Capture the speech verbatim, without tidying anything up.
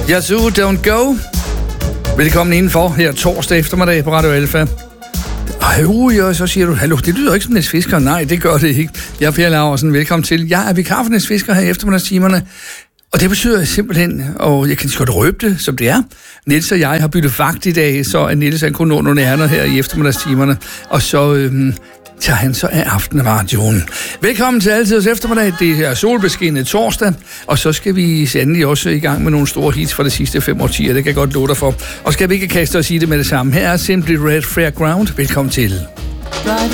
Yazoo, Don't Go. Velkommen indenfor her torsdag eftermiddag på Radio Alfa. Uh, ja, så siger du, hallo, det lyder ikke som Niels Fisker. Nej, det gør det ikke. Jeg er Per Laursen, velkommen til. Jeg er vikar for Niels Fisker her i eftermiddagstimerne. Og det betyder simpelthen, og jeg kan godt røbe det, som det er. Niels og jeg har byttet vagt i dag, så er Niels han kun nå nogle ærner her i eftermiddagstimerne. Og så øhm, tager han så af aftenradioen. Velkommen til Altidets eftermiddag. Det er solbeskinnet torsdag. Og så skal vi sandelig også i gang med nogle store hits fra de sidste fem årtier. Det kan jeg godt love dig for. Og skal vi ikke kaste os i det med det samme? Her er Simply Red Fairground. Velkommen til.